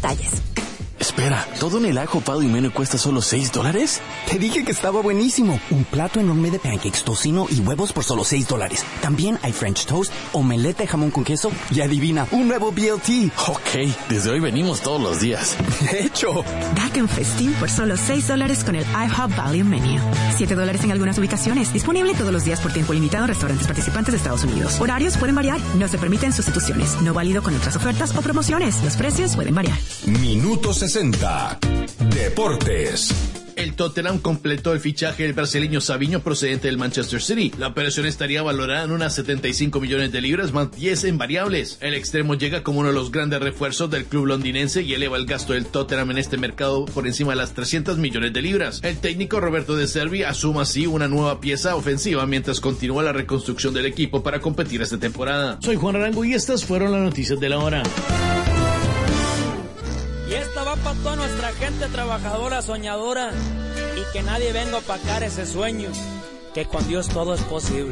detalles. Espera, ¿todo en el ajo, pado y menú cuesta solo $6? Te dije que estaba buenísimo. Un plato enorme de pancakes, tocino y huevos por solo $6. También hay French toast, omelette de jamón con queso y adivina, un nuevo BLT. Ok, desde hoy venimos todos los días. De hecho. Date un festín por solo $6 con el IHOP Value Menu. $7 en algunas ubicaciones. Disponible todos los días por tiempo limitado en restaurantes participantes de Estados Unidos. Horarios pueden variar. No se permiten sustituciones. No válido con otras ofertas o promociones. Los precios pueden variar. Minuto 60. Deportes. El Tottenham completó el fichaje del brasileño Savinho procedente del Manchester City. La operación estaría valorada en unas 75 millones de libras más 10 en variables. El extremo llega como uno de los grandes refuerzos del club londinense y eleva el gasto del Tottenham en este mercado por encima de las 300 millones de libras. El técnico Roberto De Zerbi asuma así una nueva pieza ofensiva mientras continúa la reconstrucción del equipo para competir esta temporada. Soy Juan Arango y estas fueron las noticias de la hora. Y esta va para toda nuestra gente trabajadora, soñadora, y que nadie venga a opacar ese sueño, que con Dios todo es posible.